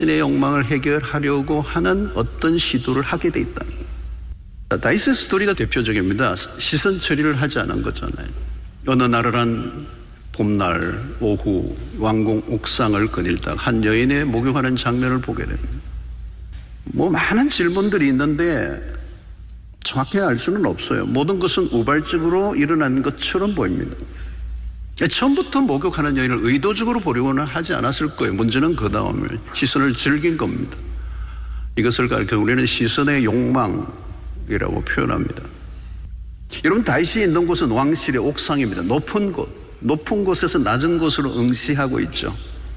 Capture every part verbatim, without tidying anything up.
자신의 욕망을 해결하려고 하는 어떤 시도를 하게 돼 있다. 다윗의 스토리가 대표적입니다. 시선 처리를 하지 않은 거잖아요. 어느 날은 봄날 오후 왕궁 옥상을 거닐다가 한 여인의 목욕하는 장면을 보게 됩니다. 뭐 많은 질문들이 있는데 정확히 알 수는 없어요. 모든 것은 우발적으로 일어난 것처럼 보입니다. 처음부터 목욕하는 여인을 의도적으로 보려고는 하지 않았을 거예요. 문제는 그 다음에 시선을 즐긴 겁니다. 이것을 가리켜 우리는 시선의 욕망이라고 표현합니다. 여러분, 다윗이 있는 곳은 왕실의 옥상입니다. 높은 곳, 높은 곳에서 낮은 곳으로 응시하고 있죠.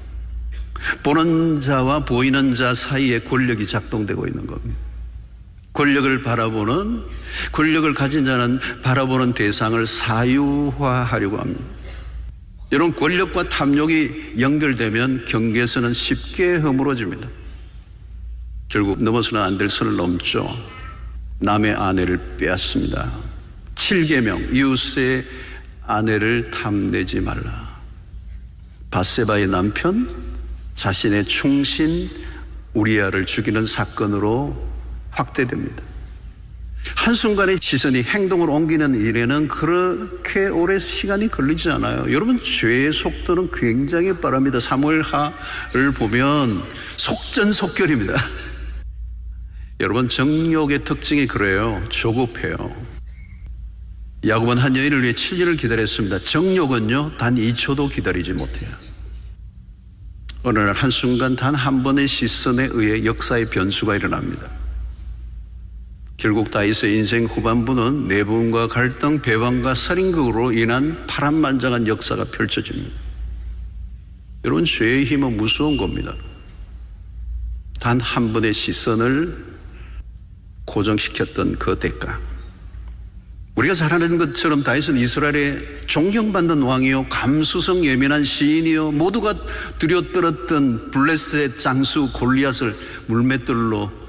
보는 자와 보이는 자 사이에 권력이 작동되고 있는 겁니다. 권력을 바라보는, 권력을 가진 자는 바라보는 대상을 사유화하려고 합니다. 여러분, 권력과 탐욕이 연결되면 경계선은 쉽게 허물어집니다. 결국 넘어서는 안 될 선을 넘죠. 남의 아내를 빼앗습니다. 칠 계명, 이웃의 아내를 탐내지 말라. 밧세바의 남편, 자신의 충신 우리아를 죽이는 사건으로 확대됩니다. 한순간에 시선이 행동을 옮기는 일에는 그렇게 오래 시간이 걸리지 않아요. 여러분, 죄의 속도는 굉장히 빠릅니다. 사무엘하를 보면 속전속결입니다. 여러분, 정욕의 특징이 그래요. 조급해요. 야곱은 한 여인을 위해 칠 년을 기다렸습니다. 정욕은요, 단 이 초도 기다리지 못해요. 어느 날 한순간 단 한 번의 시선에 의해 역사의 변수가 일어납니다. 결국 다윗의 인생 후반부는 내분과 갈등, 배반과 살인극으로 인한 파란만장한 역사가 펼쳐집니다. 여러분, 죄의 힘은 무서운 겁니다. 단 한 번의 시선을 고정시켰던 그 대가. 우리가 잘 아는 것처럼 다윗은 이스라엘의 존경받는 왕이요, 감수성 예민한 시인이요, 모두가 두려웠던 블레셋 장수 골리앗을 물맷돌로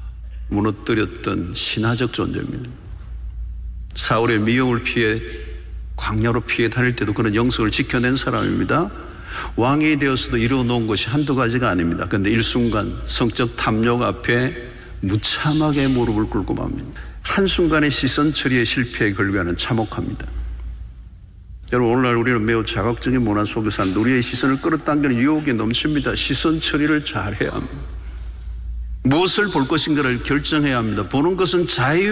무너뜨렸던 신화적 존재입니다. 사울의 미움을 피해 광야로 피해 다닐 때도 그는 영성을 지켜낸 사람입니다. 왕이 되어서도 이루어놓은 것이 한두 가지가 아닙니다. 그런데 일순간 성적 탐욕 앞에 무참하게 무릎을 꿇고 맙니다. 한순간의 시선 처리의 실패에 걸려하는 참혹합니다. 여러분, 오늘날 우리는 매우 자극적인 문화 속에서 사는 우리의 시선을 끌어당기는 유혹이 넘칩니다. 시선 처리를 잘해야 합니다. 무엇을 볼 것인가를 결정해야 합니다. 보는 것은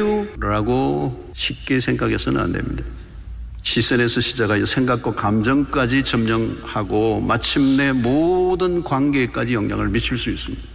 자유라고 쉽게 생각해서는 안 됩니다. 시선에서 시작하여 생각과 감정까지 점령하고 마침내 모든 관계까지 영향을 미칠 수 있습니다.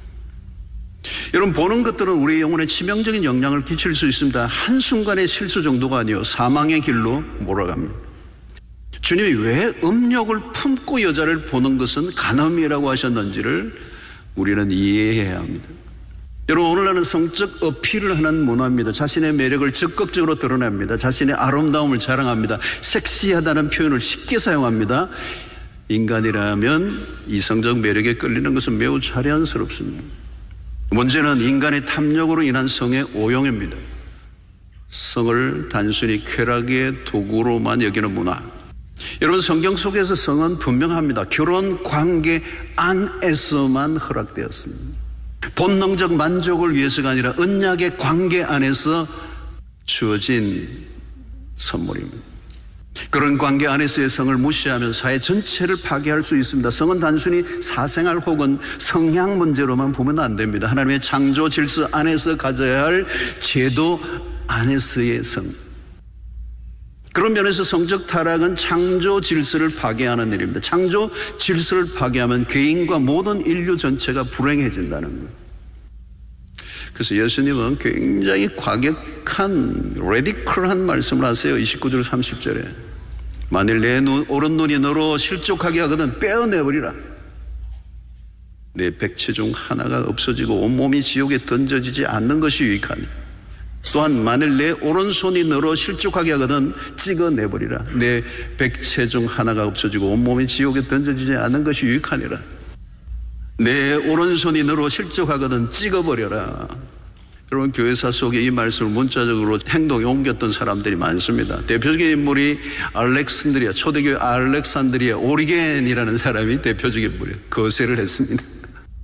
여러분, 보는 것들은 우리의 영혼에 치명적인 영향을 끼칠 수 있습니다. 한순간의 실수 정도가 아니요, 사망의 길로 몰아갑니다. 주님이 왜 음욕을 품고 여자를 보는 것은 간음이라고 하셨는지를 우리는 이해해야 합니다. 여러분, 오늘날은 성적 어필을 하는 문화입니다. 자신의 매력을 적극적으로 드러냅니다. 자신의 아름다움을 자랑합니다. 섹시하다는 표현을 쉽게 사용합니다. 인간이라면 이성적 매력에 끌리는 것은 매우 자연스럽습니다. 문제는 인간의 탐욕으로 인한 성의 오용입니다. 성을 단순히 쾌락의 도구로만 여기는 문화. 여러분, 성경 속에서 성은 분명합니다. 결혼 관계 안에서만 허락되었습니다. 본능적 만족을 위해서가 아니라 언약의 관계 안에서 주어진 선물입니다. 그런 관계 안에서의 성을 무시하면 사회 전체를 파괴할 수 있습니다. 성은 단순히 사생활 혹은 성향 문제로만 보면 안 됩니다. 하나님의 창조 질서 안에서 가져야 할 제도 안에서의 성. 그런 면에서 성적 타락은 창조 질서를 파괴하는 일입니다. 창조 질서를 파괴하면 개인과 모든 인류 전체가 불행해진다는 거예요. 그래서 예수님은 굉장히 과격한 레디컬한 말씀을 하세요. 이십구 절 삼십 절에 만일 내 눈, 오른눈이 너로 실족하게 하거든 빼어내버리라. 내 백체 중 하나가 없어지고 온몸이 지옥에 던져지지 않는 것이 유익하니 또한 만일 내 오른손이 너로 실족하게 하거든 찍어내버리라. 내 백체 중 하나가 없어지고 온몸이 지옥에 던져지지 않는 것이 유익하니라. 내 오른손이 너로 실족하거든 찍어버려라. 여러분, 교회사 속에 이 말씀을 문자적으로 행동에 옮겼던 사람들이 많습니다. 대표적인 인물이 알렉산드리아, 초대교회 알렉산드리아 오리겐이라는 사람이 대표적인 인물이에요. 거세를 했습니다.